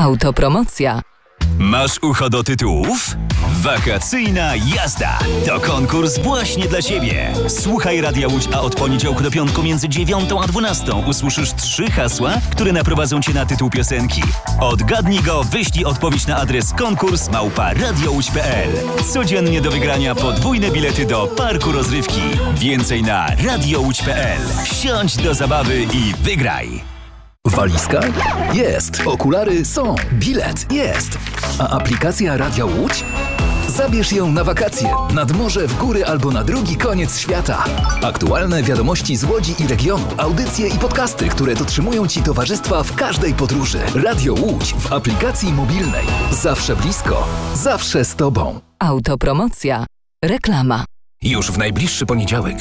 Autopromocja. Masz ucho do tytułów? Wakacyjna jazda to konkurs właśnie dla Ciebie. Słuchaj Radia Łódź, a od poniedziałku do piątku między 9 a 12 usłyszysz 3 hasła, które naprowadzą Cię na tytuł piosenki. Odgadnij go, wyślij odpowiedź na adres konkurs@radiołódź.pl. Codziennie do wygrania podwójne bilety do parku rozrywki. Więcej na radiołódź.pl. Wsiądź do zabawy i wygraj! Walizka? Jest. Okulary są. Bilet? Jest. A aplikacja Radia Łódź? Zabierz ją na wakacje, nad morze, w góry albo na drugi koniec świata. Aktualne wiadomości z Łodzi i regionu, audycje i podcasty, które dotrzymują Ci towarzystwa w każdej podróży. Radio Łódź w aplikacji mobilnej. Zawsze blisko, zawsze z Tobą. Autopromocja. Reklama. Już w najbliższy poniedziałek,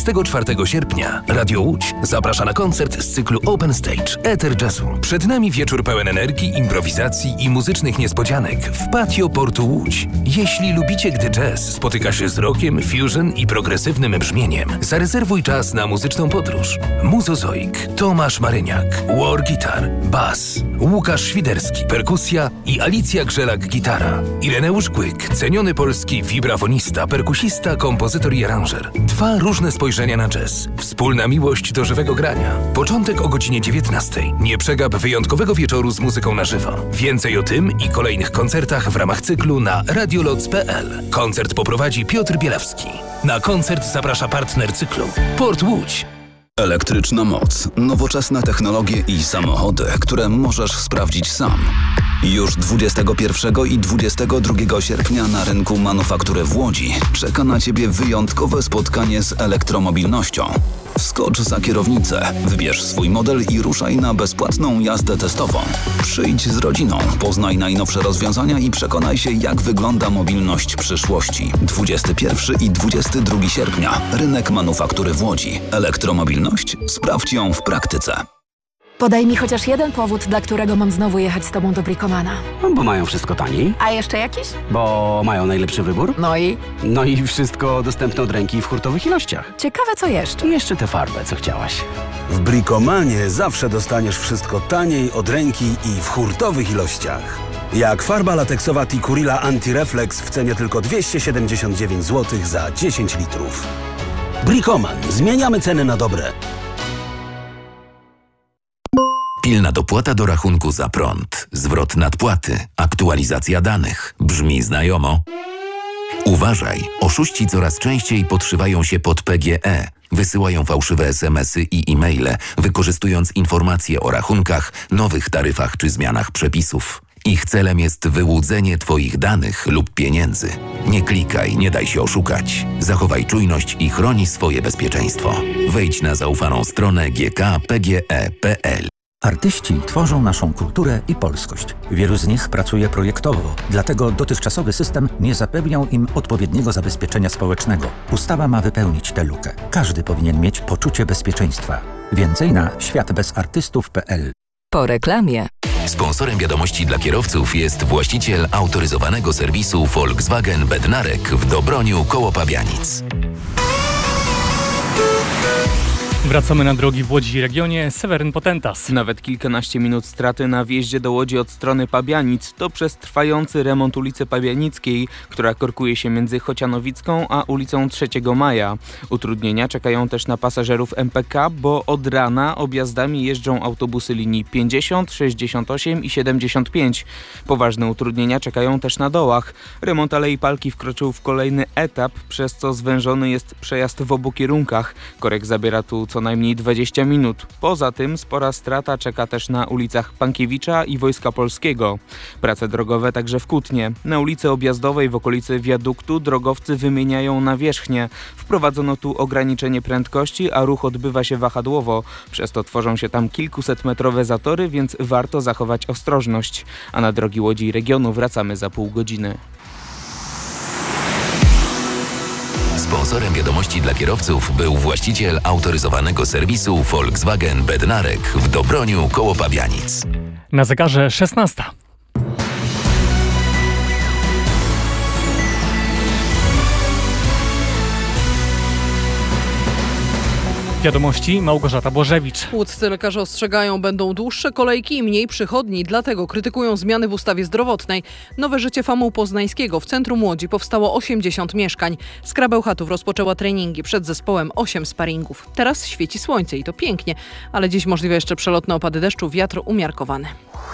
24 sierpnia, Radio Łódź zaprasza na koncert z cyklu Open Stage Eter Jazzu. Przed nami wieczór pełen energii, improwizacji i muzycznych niespodzianek w patio Portu Łódź. Jeśli lubicie, gdy jazz spotyka się z rockiem, fusion i progresywnym brzmieniem, zarezerwuj czas na muzyczną podróż. Muzozoik, Tomasz Maryniak, War Guitar, Bas, Łukasz Świderski, perkusja i Alicja Grzelak, gitara. Ireneusz Kłyk, ceniony polski wibrafonista, perkusista, kompozytor i aranżer. 2 różne spojrzenia na jazz. Wspólna miłość do żywego grania. Początek o godzinie 19. Nie przegap wyjątkowego wieczoru z muzyką na żywo. Więcej o tym i kolejnych koncertach w ramach cyklu na radioloc.pl. Koncert poprowadzi Piotr Bielawski. Na koncert zaprasza partner cyklu Port Łódź. Elektryczna moc, nowoczesne technologie i samochody, które możesz sprawdzić sam. Już 21 i 22 sierpnia na rynku manufaktury w Łodzi czeka na Ciebie wyjątkowe spotkanie z elektromobilnością. Wskocz za kierownicę, wybierz swój model i ruszaj na bezpłatną jazdę testową. Przyjdź z rodziną, poznaj najnowsze rozwiązania i przekonaj się, jak wygląda mobilność przyszłości. 21 i 22 sierpnia, rynek manufaktury w Łodzi. Elektromobilność? Sprawdź ją w praktyce. Podaj mi chociaż jeden powód, dla którego mam znowu jechać z Tobą do Bricomana. Bo mają wszystko taniej. A jeszcze jakiś? Bo mają najlepszy wybór. No i wszystko dostępne od ręki w hurtowych ilościach. ciekawe co jeszcze. I jeszcze tę farbę, co chciałaś. W Bricomanie zawsze dostaniesz wszystko taniej, od ręki i w hurtowych ilościach. Jak farba lateksowa Tikurila Anti-Reflex w cenie tylko 279 zł za 10 litrów. Bricoman. Zmieniamy ceny na dobre. Pilna dopłata do rachunku za prąd, zwrot nadpłaty, aktualizacja danych. Brzmi znajomo? Uważaj, oszuści coraz częściej podszywają się pod PGE. Wysyłają fałszywe SMS-y i e-maile, wykorzystując informacje o rachunkach, nowych taryfach czy zmianach przepisów. Ich celem jest wyłudzenie Twoich danych lub pieniędzy. Nie klikaj, nie daj się oszukać. Zachowaj czujność i chroni swoje bezpieczeństwo. Wejdź na zaufaną stronę gkpge.pl. Artyści tworzą naszą kulturę i polskość. Wielu z nich pracuje projektowo, dlatego dotychczasowy system nie zapewniał im odpowiedniego zabezpieczenia społecznego. Ustawa ma wypełnić tę lukę. Każdy powinien mieć poczucie bezpieczeństwa. Więcej na światbezartystów.pl. Po reklamie. Sponsorem wiadomości dla kierowców jest właściciel autoryzowanego serwisu Volkswagen Bednarek w Dobroniu koło Pabianic. Wracamy na drogi w Łodzi i regionie. Seweryn Potentas. Nawet kilkanaście minut straty na wjeździe do Łodzi od strony Pabianic to przez trwający remont ulicy Pabianickiej, która korkuje się między Chocianowicką a ulicą 3 Maja. Utrudnienia czekają też na pasażerów MPK, bo od rana objazdami jeżdżą autobusy linii 50, 68 i 75. Poważne utrudnienia czekają też na dołach. Remont Alei Palki wkroczył w kolejny etap, przez co zwężony jest przejazd w obu kierunkach. Korek zabiera tu co najmniej 20 minut. Poza tym spora strata czeka też na ulicach Pankiewicza i Wojska Polskiego. Prace drogowe także w Kutnie. Na ulicy Objazdowej w okolicy wiaduktu drogowcy wymieniają nawierzchnię. Wprowadzono tu ograniczenie prędkości, a ruch odbywa się wahadłowo. Przez to tworzą się tam kilkusetmetrowe zatory, więc warto zachować ostrożność. A na drogi Łodzi i regionu wracamy za pół godziny. Sponsorem wiadomości dla kierowców był właściciel autoryzowanego serwisu Volkswagen Bednarek w Dobroniu koło Pabianic. Na zegarze 16. Wiadomości Małgorzata Błażewicz. Łódzcy lekarze ostrzegają, będą dłuższe kolejki i mniej przychodni, dlatego krytykują zmiany w ustawie zdrowotnej. Nowe życie FAMU Poznańskiego. W centrum Łodzi powstało 80 mieszkań. Skra Bełchatów rozpoczęła treningi przed zespołem 8 sparingów. Teraz świeci słońce i to pięknie, ale dziś możliwe jeszcze przelotne opady deszczu, wiatr umiarkowany.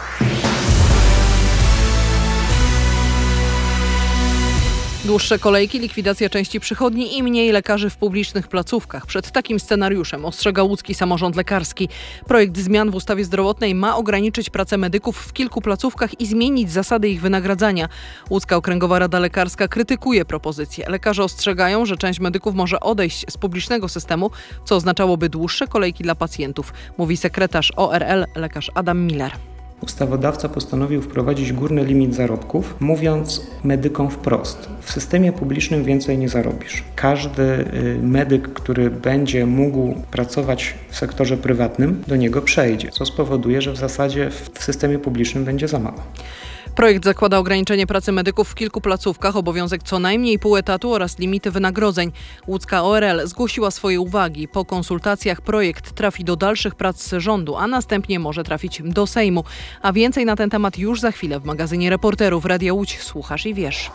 Dłuższe kolejki, likwidacja części przychodni i mniej lekarzy w publicznych placówkach. Przed takim scenariuszem ostrzega łódzki samorząd lekarski. Projekt zmian w ustawie zdrowotnej ma ograniczyć pracę medyków w kilku placówkach i zmienić zasady ich wynagradzania. Łódzka Okręgowa Rada Lekarska krytykuje propozycję. Lekarze ostrzegają, że część medyków może odejść z publicznego systemu, co oznaczałoby dłuższe kolejki dla pacjentów, mówi sekretarz ORL lekarz Adam Miller. Ustawodawca postanowił wprowadzić górny limit zarobków, mówiąc medykom wprost: w systemie publicznym więcej nie zarobisz. Każdy medyk, który będzie mógł pracować w sektorze prywatnym, do niego przejdzie, co spowoduje, że w zasadzie w systemie publicznym będzie za mało. Projekt zakłada ograniczenie pracy medyków w kilku placówkach, obowiązek co najmniej pół etatu oraz limity wynagrodzeń. Łódzka ORL zgłosiła swoje uwagi. Po konsultacjach projekt trafi do dalszych prac rządu, a następnie może trafić do Sejmu. A więcej na ten temat już za chwilę w magazynie Reporterów Radia Łódź. Słuchasz i wiesz.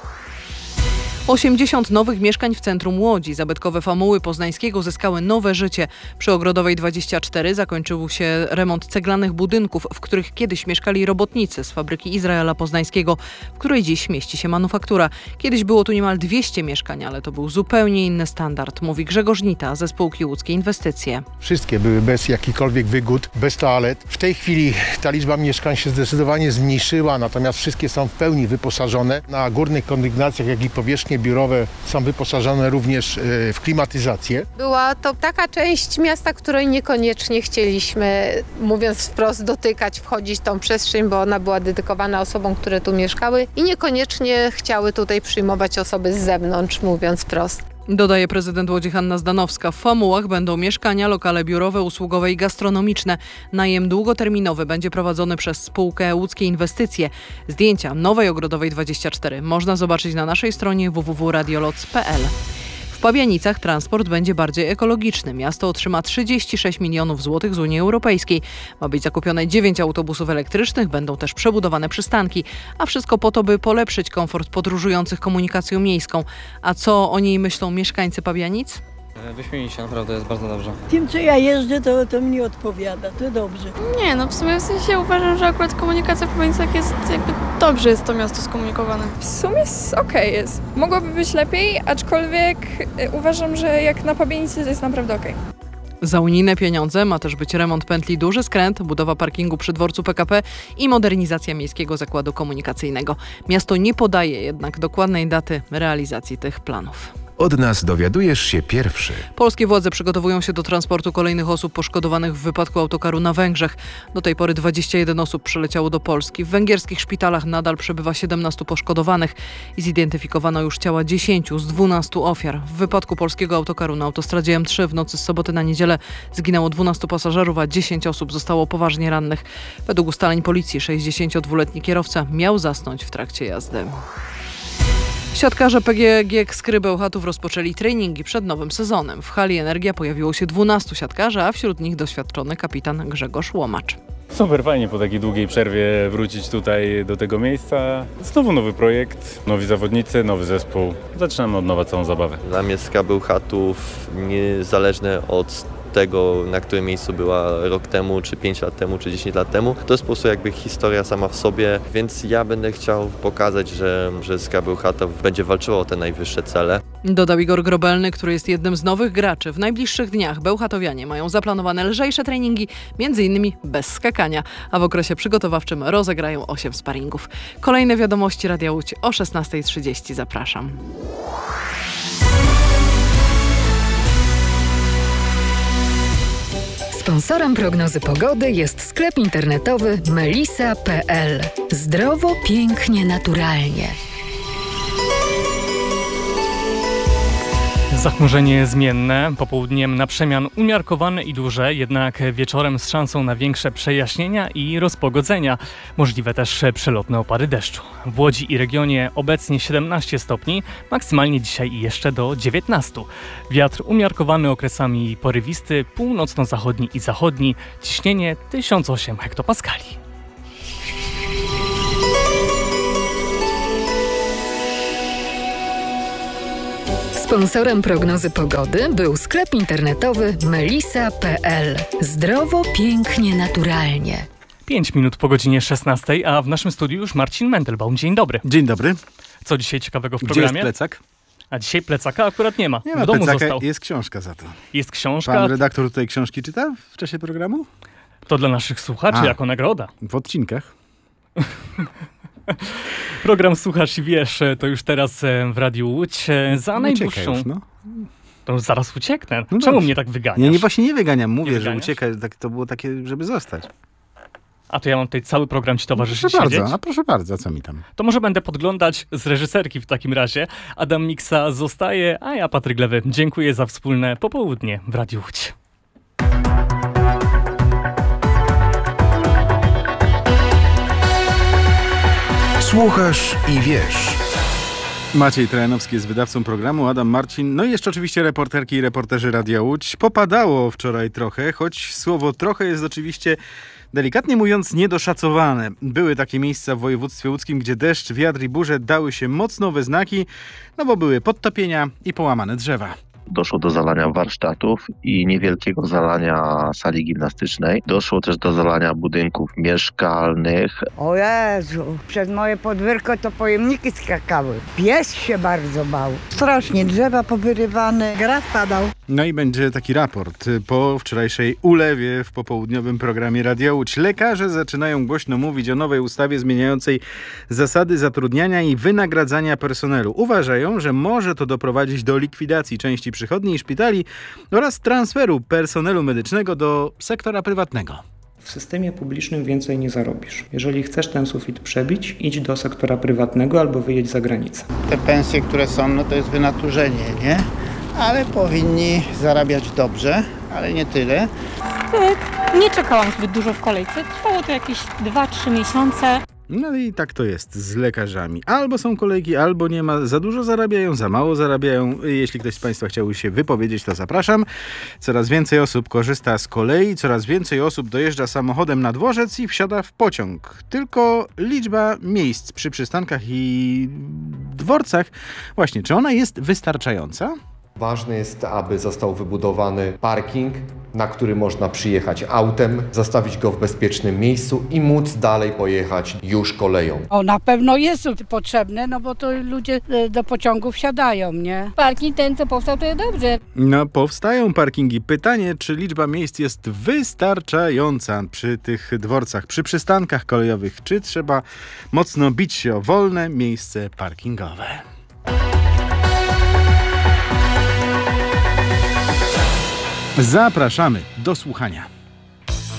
80 nowych mieszkań w centrum Łodzi. Zabytkowe famuły Poznańskiego zyskały nowe życie. Przy Ogrodowej 24 zakończył się remont ceglanych budynków, w których kiedyś mieszkali robotnicy z fabryki Izraela Poznańskiego, w której dziś mieści się manufaktura. Kiedyś było tu niemal 200 mieszkań, ale to był zupełnie inny standard, mówi Grzegorz Nita ze spółki Łódzkie Inwestycje. Wszystkie były bez jakichkolwiek wygód, bez toalet. W tej chwili ta liczba mieszkań się zdecydowanie zmniejszyła, natomiast wszystkie są w pełni wyposażone. Na górnych kondygnacjach, jak i powierzchnie biurowe są wyposażone również w klimatyzację. Była to taka część miasta, której niekoniecznie chcieliśmy, mówiąc wprost, dotykać, wchodzić w tą przestrzeń, bo ona była dedykowana osobom, które tu mieszkały i niekoniecznie chciały tutaj przyjmować osoby z zewnątrz, mówiąc wprost. Dodaje prezydent Łodzi Hanna Zdanowska. W famułach będą mieszkania, lokale biurowe, usługowe i gastronomiczne. Najem długoterminowy będzie prowadzony przez spółkę Łódzkie Inwestycje. Zdjęcia nowej Ogrodowej 24 można zobaczyć na naszej stronie www.radioloc.pl. W Pabianicach transport będzie bardziej ekologiczny. Miasto otrzyma 36 milionów złotych z Unii Europejskiej. Ma być zakupione 9 autobusów elektrycznych, będą też przebudowane przystanki. A wszystko po to, by polepszyć komfort podróżujących komunikacją miejską. A co o niej myślą mieszkańcy Pabianic? Wyśmienicie, naprawdę jest bardzo dobrze. Tym, co ja jeżdżę, to mnie odpowiada, to dobrze. Nie, no w sumie w sensie uważam, że akurat komunikacja w Pabianicach jest jakby dobrze jest to miasto skomunikowane. W sumie okej jest. Mogłoby być lepiej, aczkolwiek uważam, że jak na Pabianicy to jest naprawdę okej. Za unijne pieniądze ma też być remont pętli Duży Skręt, budowa parkingu przy dworcu PKP i modernizacja Miejskiego Zakładu Komunikacyjnego. Miasto nie podaje jednak dokładnej daty realizacji tych planów. Od nas dowiadujesz się pierwszy. Polskie władze przygotowują się do transportu kolejnych osób poszkodowanych w wypadku autokaru na Węgrzech. Do tej pory 21 osób przyleciało do Polski. W węgierskich szpitalach nadal przebywa 17 poszkodowanych i zidentyfikowano już ciała 10 z 12 ofiar. W wypadku polskiego autokaru na autostradzie M3 w nocy z soboty na niedzielę zginęło 12 pasażerów, a 10 osób zostało poważnie rannych. Według ustaleń policji 62-letni kierowca miał zasnąć w trakcie jazdy. Siatkarze PGG Skry Bełchatów rozpoczęli treningi przed nowym sezonem. W hali Energia pojawiło się 12 siatkarzy, a wśród nich doświadczony kapitan Grzegorz Łomacz. Super fajnie po takiej długiej przerwie wrócić tutaj do tego miejsca. Znowu nowy projekt, nowi zawodnicy, nowy zespół. Zaczynamy od nowa całą zabawę. Dla mnie Skra Bełchatów, niezależne od tego, na którym miejscu była rok temu, czy 5 lat temu, czy 10 lat temu. To jest po prostu jakby historia sama w sobie, więc ja będę chciał pokazać, że Skra Bełchatów będzie walczyła o te najwyższe cele. Dodał Igor Grobelny, który jest jednym z nowych graczy. W najbliższych dniach bełchatowianie mają zaplanowane lżejsze treningi, m.in. bez skakania, a w okresie przygotowawczym rozegrają 8 sparingów. Kolejne wiadomości Radia Łódź o 16:30. Zapraszam. Sponsorem prognozy pogody jest sklep internetowy melisa.pl. Zdrowo, pięknie, naturalnie. Zachmurzenie zmienne, popołudniem na przemian umiarkowane i duże, jednak wieczorem z szansą na większe przejaśnienia i rozpogodzenia. Możliwe też przelotne opady deszczu. W Łodzi i regionie obecnie 17 stopni, maksymalnie dzisiaj jeszcze do 19. Wiatr umiarkowany okresami porywisty, północno-zachodni i zachodni, ciśnienie 1008 hektopaskali. Sponsorem prognozy pogody był sklep internetowy melisa.pl. Zdrowo, pięknie, naturalnie. 5 minut po godzinie 16, a w naszym studiu już Marcin Mendelbaum. Dzień dobry. Dzień dobry. Co dzisiaj ciekawego w Gdzie programie? jest plecak? A dzisiaj plecaka akurat nie ma. Nie ma w domu plecaka, został. jest książka za to. Jest książka. Pan redaktor tutaj książki czyta w czasie programu? To dla naszych słuchaczy jako nagroda. W odcinkach. Program Słuchasz i Wiesz to już teraz w Radiu Łódź. Za najdłuższą... Już, no. To zaraz ucieknę. No Czemu dobrze. mnie tak wyganiasz? Nie, właśnie nie wyganiam. Mówię, Nie że wyganiasz? ucieka. Tak, to było takie, żeby zostać. A to ja mam tutaj cały program ci towarzyszyć. Proszę bardzo, co mi tam? To może będę podglądać z reżyserki w takim razie. Adam Miksa zostaje, a ja, Patryk Lewy, dziękuję za wspólne popołudnie w Radiu Łódź. Słuchasz i wiesz. Maciej Trojanowski jest wydawcą programu, Adam Marcin, no i jeszcze oczywiście reporterki i reporterzy Radia Łódź. Popadało wczoraj trochę, choć słowo trochę jest oczywiście, delikatnie mówiąc, niedoszacowane. Były takie miejsca w województwie łódzkim, gdzie deszcz, wiatr i burze dały się mocno we znaki, no bo były podtopienia i połamane drzewa. Doszło do zalania warsztatów i niewielkiego zalania sali gimnastycznej. Doszło też do zalania budynków mieszkalnych. O Jezu, przez moje podwórko to pojemniki skakały. Pies się bardzo bał. Strasznie, drzewa powyrywane, grad padał. No i będzie taki raport po wczorajszej ulewie w popołudniowym programie Radia Łódź. Lekarze zaczynają głośno mówić o nowej ustawie zmieniającej zasady zatrudniania i wynagradzania personelu. Uważają, że może to doprowadzić do likwidacji części przychodni i szpitali oraz transferu personelu medycznego do sektora prywatnego. W systemie publicznym więcej nie zarobisz. Jeżeli chcesz ten sufit przebić, idź do sektora prywatnego albo wyjedź za granicę. Te pensje, które są, no to jest wynaturzenie, nie? Ale powinni zarabiać dobrze, ale nie tyle. Nie czekałam zbyt dużo w kolejce. Trwało to jakieś 2-3 miesiące. No i tak to jest z lekarzami. Albo są kolejki, albo nie ma. Za dużo zarabiają, za mało zarabiają. Jeśli ktoś z Państwa chciałby się wypowiedzieć, to zapraszam. Coraz więcej osób korzysta z kolei, coraz więcej osób dojeżdża samochodem na dworzec i wsiada w pociąg. Tylko liczba miejsc przy przystankach i dworcach, właśnie, czy ona jest wystarczająca? Ważne jest, aby został wybudowany parking, na który można przyjechać autem, zostawić go w bezpiecznym miejscu i móc dalej pojechać już koleją. O, na pewno jest potrzebne, no bo to ludzie do pociągów wsiadają, nie? Parking ten, co powstał, to jest dobrze. No, powstają parkingi. Pytanie, czy liczba miejsc jest wystarczająca przy tych dworcach, przy przystankach kolejowych, czy trzeba mocno bić się o wolne miejsce parkingowe? Zapraszamy do słuchania.